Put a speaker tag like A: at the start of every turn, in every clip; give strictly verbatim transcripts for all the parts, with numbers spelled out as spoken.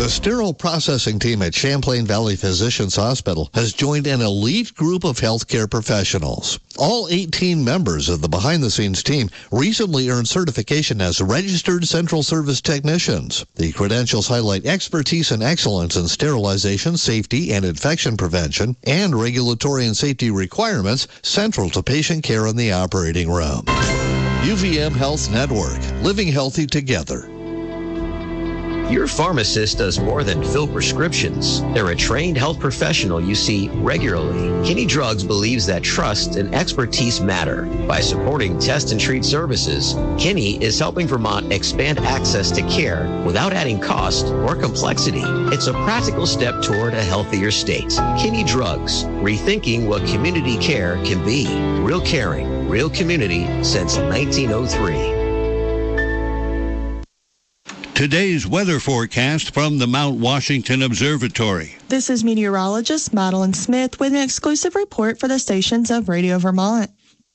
A: The sterile processing team at Champlain Valley Physicians Hospital has joined an elite group of healthcare professionals. All eighteen members of the behind-the-scenes team recently earned certification as registered central service technicians. The credentials highlight expertise and excellence in sterilization, safety, and infection prevention, and regulatory and safety requirements central to patient care in the operating room. U V M Health Network, living healthy together.
B: Your pharmacist does more than fill prescriptions. They're a trained health professional you see regularly. Kinney Drugs believes that trust and expertise matter. By supporting test and treat services, Kinney is helping Vermont expand access to care without adding cost or complexity. It's a practical step toward a healthier state. Kinney Drugs, rethinking what community care can be. Real caring, real community since nineteen oh three.
C: Today's weather forecast from the Mount Washington Observatory.
D: This is meteorologist Madeline Smith with an exclusive report for the stations of Radio Vermont.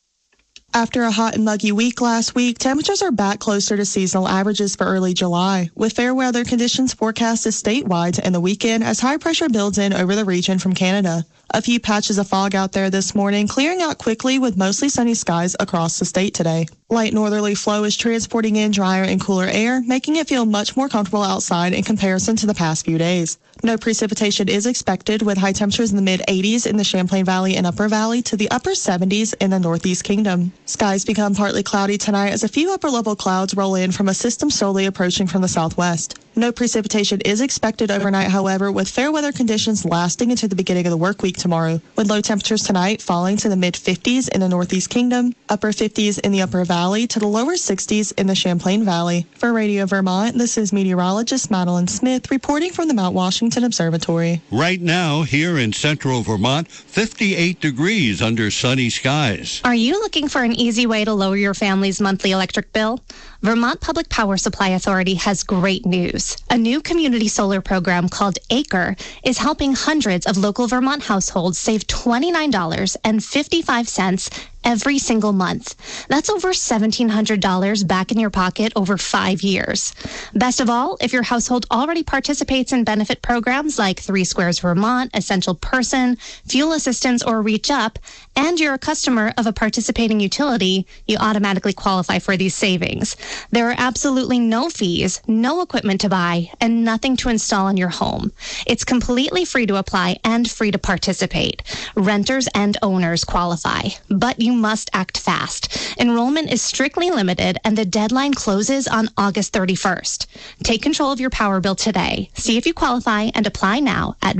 D: After a hot and muggy week last week, temperatures are back closer to seasonal averages for early July, with fair weather conditions forecasted statewide to end the weekend as high pressure builds in over the region from Canada. A few patches of fog out there this morning, clearing out quickly with mostly sunny skies across the state today. Light northerly flow is transporting in drier and cooler air, making it feel much more comfortable outside in comparison to the past few days. No precipitation is expected, with high temperatures in the mid eighties in the Champlain Valley and Upper Valley to the upper seventies in the Northeast Kingdom. Skies become partly cloudy tonight as a few upper-level clouds roll in from a system slowly approaching from the southwest. No precipitation is expected overnight, however, with fair weather conditions lasting into the beginning of the work week tomorrow, with low temperatures tonight falling to the mid fifties in the Northeast Kingdom, upper fifties in the Upper Valley to the lower sixties in the Champlain Valley. For Radio Vermont, this is meteorologist Madeline Smith reporting from the Mount Washington Observatory.
C: Right now, here in central Vermont, fifty-eight degrees under sunny skies.
E: Are you looking for an easy way to lower your family's monthly electric bill? Vermont Public Power Supply Authority has great news. A new community solar program called ACRE is helping hundreds of local Vermont households save twenty-nine dollars and fifty-five cents every single month. That's over seventeen hundred dollars back in your pocket over five years. Best of all, if your household already participates in benefit programs like Three Squares Vermont, Essential Person, Fuel Assistance, or Reach Up, and you're a customer of a participating utility, you automatically qualify for these savings. There are absolutely no fees, no equipment to buy, and nothing to install in your home. It's completely free to apply and free to participate. Renters and owners qualify, but you must act fast. Enrollment is strictly limited, and the deadline closes on August thirty-first. Take control of your power bill today. See if you qualify and apply now at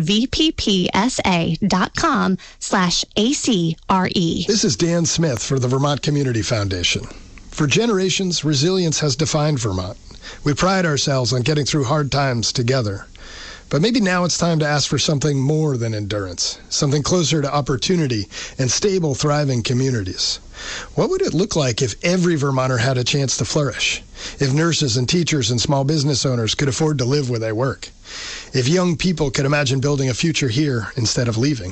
E: vppsa.com slash ACRE.
F: This is Dan Smith for the Vermont Community Foundation. For generations, resilience has defined Vermont. We pride ourselves on getting through hard times together. But maybe now it's time to ask for something more than endurance, something closer to opportunity and stable, thriving communities. What would it look like if every Vermonter had a chance to flourish? If nurses and teachers and small business owners could afford to live where they work? If young people could imagine building a future here instead of leaving?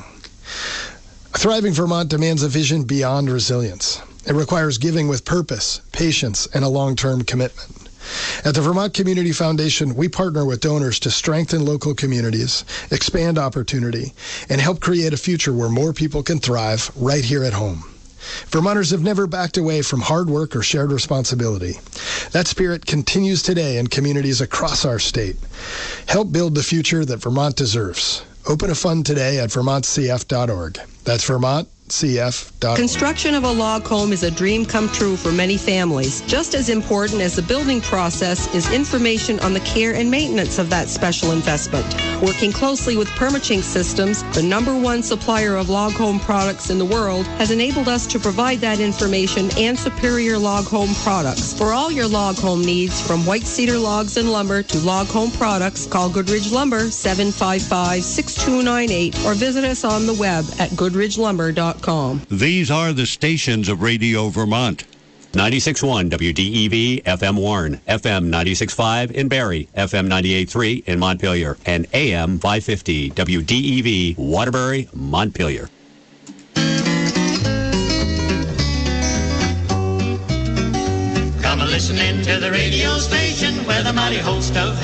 F: A thriving Vermont demands a vision beyond resilience. It requires giving with purpose, patience, and a long-term commitment. At the Vermont Community Foundation, we partner with donors to strengthen local communities, expand opportunity, and help create a future where more people can thrive right here at home. Vermonters have never backed away from hard work or shared responsibility. That spirit continues today in communities across our state. Help build the future that Vermont deserves. Open a fund today at vermont c f dot org. That's Vermont. C F dot org.
G: Construction of a log home is a dream come true for many families. Just as important as the building process is information on the care and maintenance of that special investment. Working closely with Permachink Systems, the number one supplier of log home products in the world, has enabled us to provide that information and superior log home products. For all your log home needs, from white cedar logs and lumber to log home products, call Goodridge Lumber seven five five, six two nine eight or visit us on the web at goodridge lumber dot com.
C: These are the stations of Radio Vermont.
H: ninety-six point one W D E V F M Warren, F M ninety-six point five in Barrie, F M ninety-eight point three in Montpelier, and A M five fifty W D E V Waterbury, Montpelier.
I: Come a listening to the radio station where the mighty host of